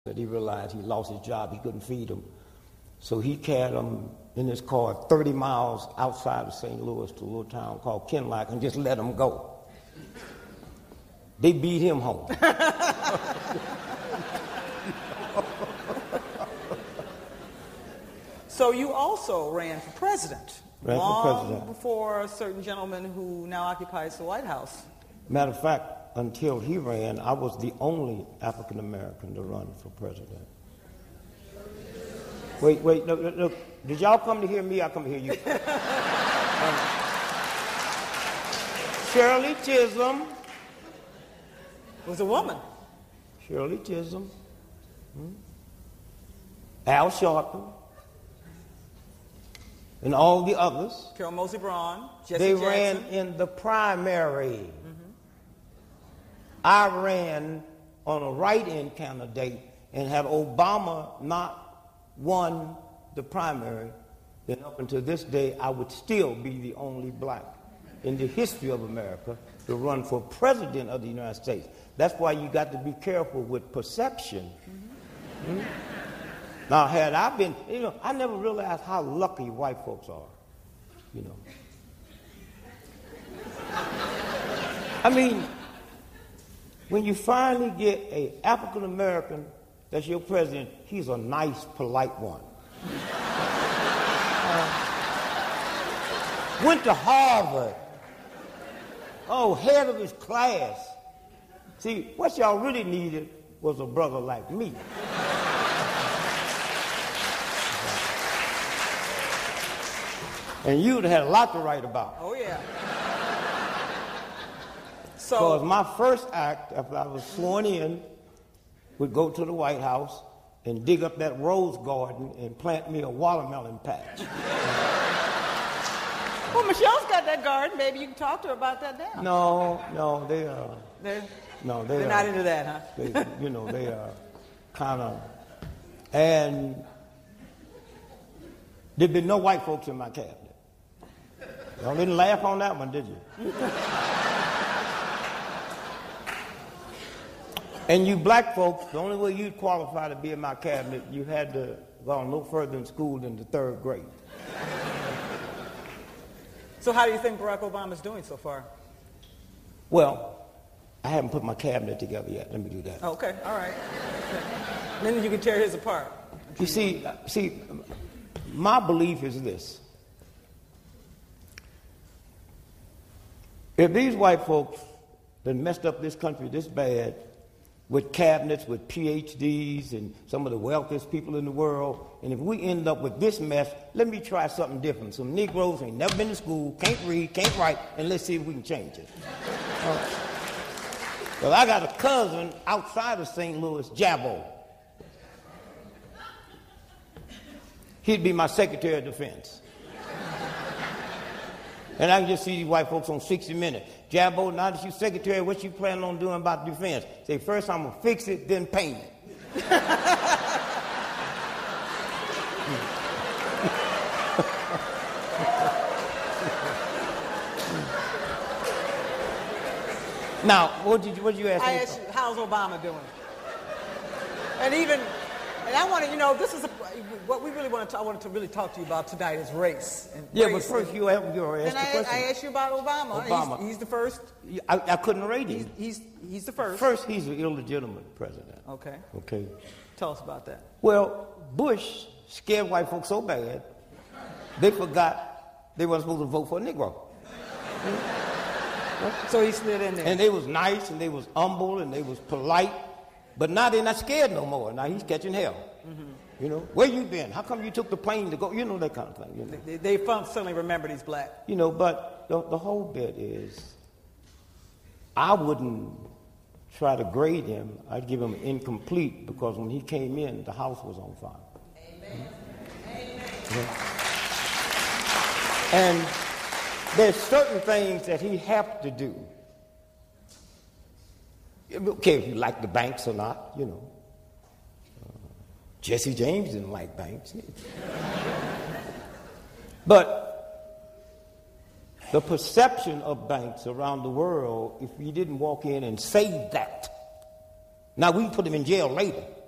that he realized he lost his job, he couldn't feed them. So he carried them in his car 30 miles outside of St. Louis to a little town called Kinloch and just let them go. They beat him home. So you also ran for president. Ran for president. Before a certain gentleman who now occupies the White House. Matter of fact, until he ran, I was the only African American to run for president. Wait, look. Did y'all come to hear me? I come to hear you. Shirley Chisholm. Was a woman. Shirley Chisholm. Al Sharpton. And all the others. Carol Moseley Braun. Jesse They Jackson. ran in the primary. I ran on a write-in candidate and had Obama not won the primary, then up until this day, I would still be the only black in the history of America to run for president of the United States. That's why you got to be careful with perception. Now, had I been, I never realized how lucky white folks are, I mean, when you finally get an African American that's your president, he's a nice, polite one. Went to Harvard. Oh, head of his class. See, what y'all really needed was a brother like me. And you'd have had a lot to write about. Oh, yeah. Because my first act, after I was sworn in, would go to the White House and dig up that rose garden and plant me a watermelon patch. Well, Michelle's got that garden. Maybe you can talk to her about that now. No, they are. They're are not into that, huh? They are kind of. And there'd been no white folks in my cabinet. Y'all didn't laugh on that one, did you? And you black folks, the only way you'd qualify to be in my cabinet, you had to go no further in school than the third grade. So how do you think Barack Obama's doing so far? Well, I haven't put my cabinet together yet. Let me do that. Okay, all right. Then you can tear his apart. You see, my belief is this. If these white folks that messed up this country this bad, with cabinets, with PhDs, and some of the wealthiest people in the world, and if we end up with this mess, let me try something different. Some Negroes ain't never been to school, can't read, can't write, and let's see if we can change it. Well, I got a cousin outside of St. Louis, Jabbo. He'd be my Secretary of Defense. And I can just see these white folks on 60 Minutes. Jabbo, now that you're secretary, what you planning on doing about defense? Say, first I'm going to fix it, then paint it. Now, what did you ask me? I asked you, how's Obama doing? And I want to, this is what we really want to. I wanted to really talk to you about tonight is race. Yeah, race but first you asked the question. I asked you about Obama. He's the first. I couldn't rate him. He's the first. First, he's an illegitimate president. Okay. Tell us about that. Well, Bush scared white folks so bad, they forgot they weren't supposed to vote for a Negro. So he slid in there. And they was nice, and they was humble, and they was polite. But now they're not scared no more. Now he's catching hell. Where you been? How come you took the plane to go? That kind of thing. They suddenly remembered he's black. But the whole bit is, I wouldn't try to grade him. I'd give him incomplete because when he came in, the house was on fire. Amen. And there's certain things that he have to do. Okay, if you like the banks or not, Jesse James didn't like banks. But the perception of banks around the world, if you didn't walk in and say that, now we can put him in jail later.